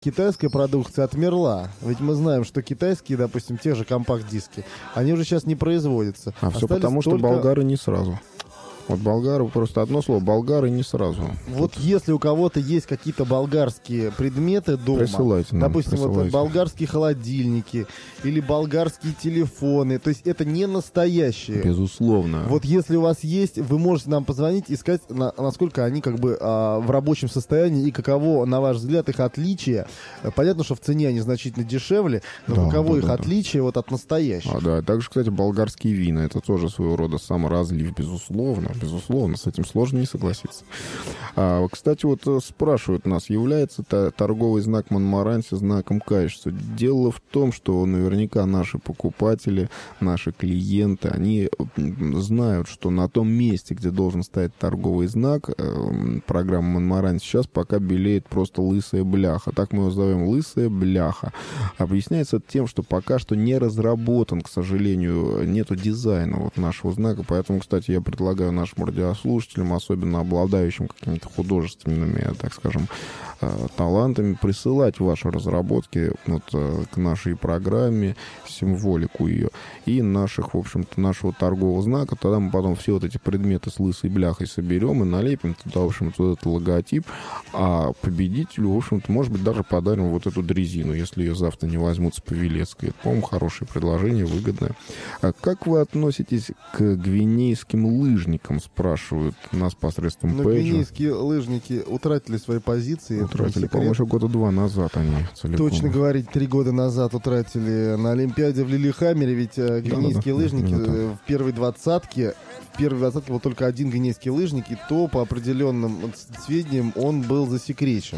китайская продукция отмерла. Ведь мы знаем, что китайские, допустим, те же компакт-диски, они уже сейчас не производятся. А все потому, что болгары не сразу. Вот болгары, просто одно слово, болгары не сразу. Вот если у кого-то есть какие-то болгарские предметы дома, присылайте нам, допустим, вот болгарские холодильники или болгарские телефоны, то есть это не настоящие. Безусловно. Вот если у вас есть, вы можете нам позвонить и сказать, насколько они как бы в рабочем состоянии и каково, на ваш взгляд, их отличие. Понятно, что в цене они значительно дешевле, но да, каково их да. отличие вот от настоящих. Да, также, кстати, болгарские вина, это тоже своего рода саморазлив, безусловно, с этим сложно не согласиться. Кстати, вот спрашивают нас, является торговый знак Монмаранси знаком качества? Дело в том, что наверняка наши покупатели, наши клиенты, они знают, что на том месте, где должен стоять торговый знак программы Монмаранси, сейчас пока белеет просто лысая бляха. Так мы его зовем, лысая бляха. Объясняется это тем, что пока что не разработан, к сожалению, нету дизайна вот нашего знака, поэтому, кстати, я предлагаю нашим радиослушателям, особенно обладающим какими-то художественными, так скажем, талантами, присылать ваши разработки вот, к нашей программе, символику ее, и наших, в общем-то, нашего торгового знака. Тогда мы потом все вот эти предметы с лысой бляхой соберем и налепим туда, в общем-то, вот этот логотип, а победителю, в общем-то, может быть, даже подарим вот эту дрезину, если ее завтра не возьмут с Павелецкой. Это, по-моему, хорошее предложение, выгодное. А как вы относитесь к гвинейским лыжникам, спрашивают нас посредством пейджа. Гвинейские лыжники утратили свои позиции. Утратили, по-моему, еще года 2 назад они целиком. Точно говорить, 3 года назад утратили на Олимпиаде в Лилихаммере, ведь гвинейские лыжники в первой двадцатке был только один гвинейский лыжник, и то, по определенным сведениям, он был засекречен.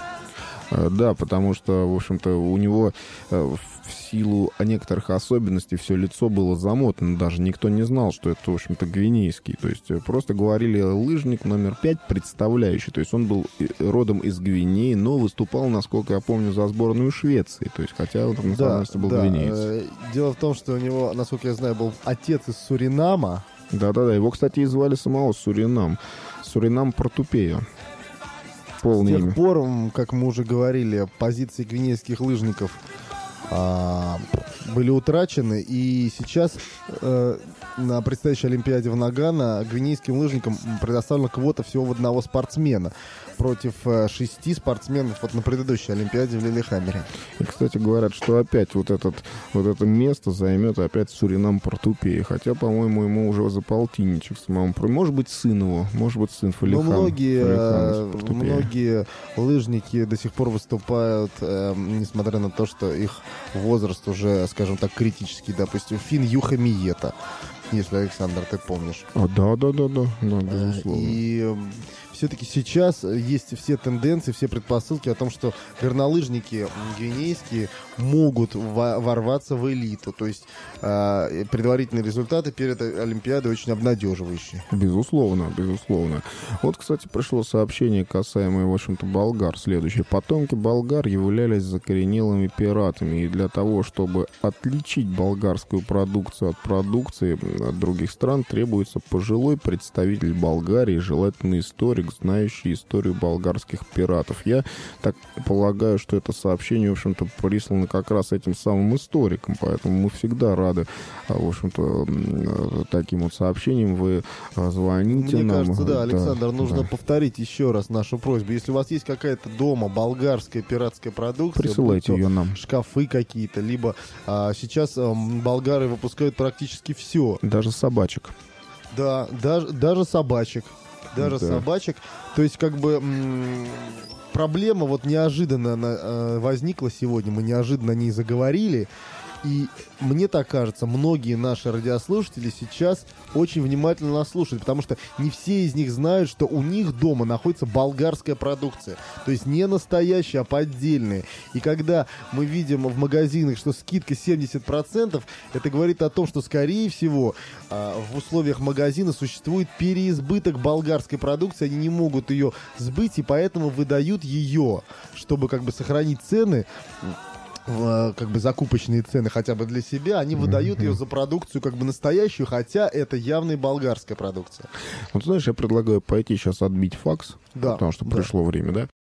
Да, потому что, в общем-то, у него в силу некоторых особенностей все лицо было замотано. Даже никто не знал, что это, в общем-то, гвинейский. То есть просто говорили лыжник номер 5, представляющий. То есть он был родом из Гвинеи, но выступал, насколько я помню, за сборную Швеции. То есть хотя он по национальности был гвинеец. Дело в том, что у него, насколько я знаю, был отец из Суринама. Да-да-да. Его, кстати, и звали самого Суринам. Суринам Портупея. С тех пор, как мы уже говорили, позиции гвинейских лыжников были утрачены, и сейчас на предстоящей Олимпиаде в Нагано гвинейским лыжникам предоставлена квота всего в одного спортсмена против 6 спортсменов вот на предыдущей Олимпиаде в Лилихаммере. И, кстати, говорят, что опять вот это место займет опять Суринам Портупея, хотя, по-моему, ему уже за полтинничек самому. Может быть, сын его, может быть, сын Фалихан. Но многие лыжники до сих пор выступают, несмотря на то, что их возраст уже, скажем так, критический. Допустим, Фин Юха Миета, если, Александр, ты помнишь. Да, безусловно. И все-таки сейчас есть все тенденции, все предпосылки о том, что горнолыжники гвинейские могут ворваться в элиту. То есть предварительные результаты перед Олимпиадой очень обнадеживающие. Безусловно. Вот, кстати, пришло сообщение, касаемое, в общем-то, болгар. Следующее. Потомки болгар являлись закоренелыми пиратами. И для того, чтобы отличить болгарскую продукцию от продукции от других стран, требуется пожилой представитель Болгарии, желательно историк, знающий историю болгарских пиратов. Я так полагаю, что это сообщение, в общем-то, прислано как раз этим самым историкам, поэтому мы всегда рады, в общем-то, таким вот сообщениям. Вы звоните нам. Мне кажется, да, Александр, нужно повторить еще раз нашу просьбу. Если у вас есть какая-то дома болгарская пиратская продукция, присылайте ее нам. Шкафы какие-то, либо сейчас болгары выпускают практически все. Даже собачек. Да, даже собачек. Собачек. То есть, как бы, проблема вот неожиданно возникла сегодня. Мы неожиданно о ней заговорили. И мне так кажется, многие наши радиослушатели сейчас очень внимательно нас слушают, потому что не все из них знают, что у них дома находится болгарская продукция. То есть не настоящая, а поддельная. И когда мы видим в магазинах, что скидка 70%, это говорит о том, что, скорее всего, в условиях магазина существует переизбыток болгарской продукции. Они не могут ее сбыть, и поэтому выдают ее, чтобы как бы сохранить цены, как бы закупочные цены хотя бы для себя, они выдают ее за продукцию как бы настоящую, хотя это явная болгарская продукция. Вот знаешь, я предлагаю пойти сейчас отбить факс, потому что пришло время, да?